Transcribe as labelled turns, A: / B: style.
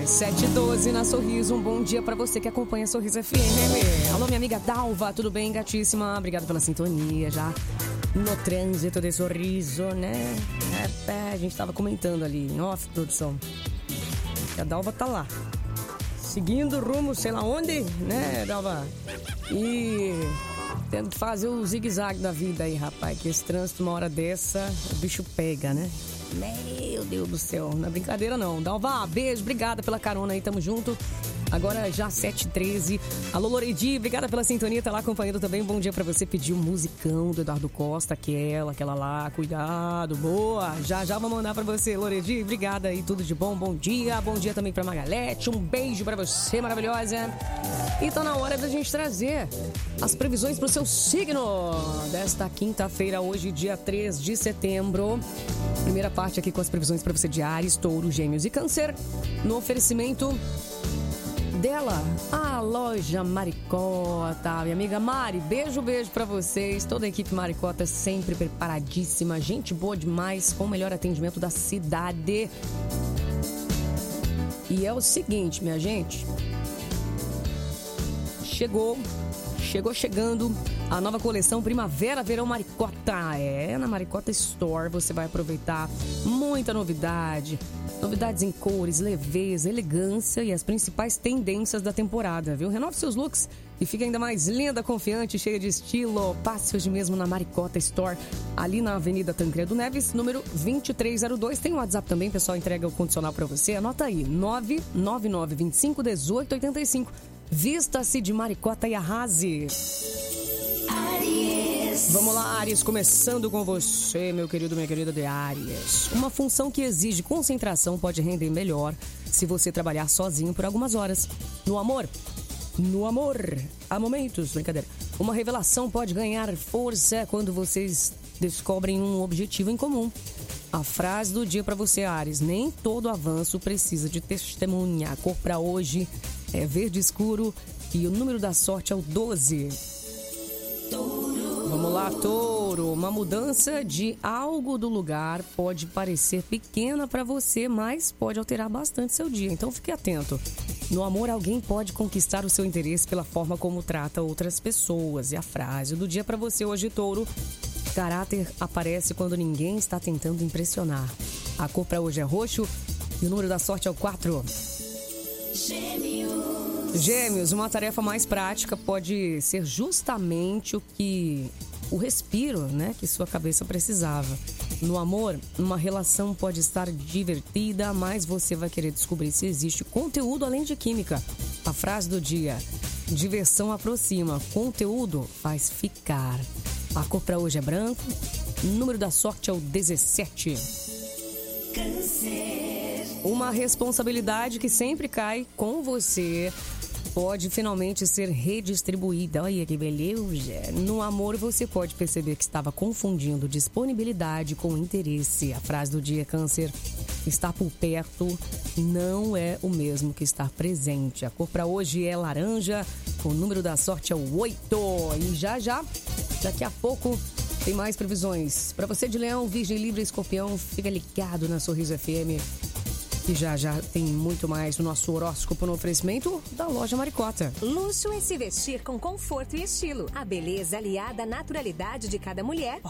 A: 7h12 na Sorriso, um bom dia pra você que acompanha a Sorriso FM. Alô, minha amiga Dalva, tudo bem, gatíssima? Obrigada pela sintonia, já no trânsito de Sorriso, né? A gente tava comentando ali, em off, produção, que a Dalva tá lá, seguindo rumo, sei lá onde, né, Dalva? E tendo que fazer o zigue-zague da vida aí, rapaz, que esse trânsito, uma hora dessa, o bicho pega, né? Meu Deus do céu, não é brincadeira não. Dalva, beijo, obrigada pela carona aí, tamo junto. Agora já 7h13. Alô, Loredi, obrigada pela sintonia, tá lá acompanhando também. Bom dia pra você, pediu um musicão do Eduardo Costa, aquela lá, cuidado, boa. Já vou mandar pra você, Loredi, obrigada aí, tudo de bom, bom dia também pra Magalete, um beijo pra você, maravilhosa. E tá na hora da gente trazer as previsões pro seu signo desta quinta-feira, hoje, dia 3 de setembro. Primeira parte aqui com as previsões pra você de Áries, Touro, Gêmeos e Câncer, no oferecimento dela, a loja Maricota. Minha amiga Mari, beijo pra vocês. Toda a equipe Maricota sempre preparadíssima, gente boa demais, com o melhor atendimento da cidade. E é o seguinte, minha gente, chegando a nova coleção Primavera Verão Maricota. Na Maricota Store você vai aproveitar muita novidades em cores, leveza, elegância e as principais tendências da temporada, viu? Renove seus looks e fique ainda mais linda, confiante, cheia de estilo. Passe hoje mesmo na Maricota Store, ali na Avenida Tancredo Neves, número 2302. Tem o WhatsApp também, pessoal, entrega o condicional pra você. Anota aí, 999251885. Vista-se de Maricota e arrase. Vamos lá, Áries, começando com você, meu querido, minha querida de Áries. Uma função que exige concentração pode render melhor se você trabalhar sozinho por algumas horas. No amor, há momentos, brincadeira. Uma revelação pode ganhar força quando vocês descobrem um objetivo em comum. A frase do dia pra você, Áries: nem todo avanço precisa de testemunha. A cor pra hoje é verde escuro e o número da sorte é o 12. Vamos lá, Touro. Uma mudança de algo do lugar pode parecer pequena para você, mas pode alterar bastante seu dia. Então fique atento. No amor, alguém pode conquistar o seu interesse pela forma como trata outras pessoas. E a frase do dia para você hoje, Touro: caráter aparece quando ninguém está tentando impressionar. A cor para hoje é roxo e o número da sorte é o 4. Gêmeos, uma tarefa mais prática pode ser justamente o respiro, né, que sua cabeça precisava. No amor, uma relação pode estar divertida, mas você vai querer descobrir se existe conteúdo além de química. A frase do dia: diversão aproxima, conteúdo faz ficar. A cor para hoje é branco, o número da sorte é o 17. Câncer. Uma responsabilidade que sempre cai com você pode finalmente ser redistribuída. Olha que beleza. No amor, você pode perceber que estava confundindo disponibilidade com interesse. A frase do dia, Câncer: estar por perto não é o mesmo que estar presente. A cor para hoje é laranja, o número da sorte é o 8. E daqui a pouco, tem mais previsões para você de Leão, Virgem, Libra e Escorpião. Fica ligado na Sorriso FM. E já tem muito mais no nosso horóscopo, no oferecimento da loja Maricota.
B: Luxo é se vestir com conforto e estilo. A beleza aliada à naturalidade de cada mulher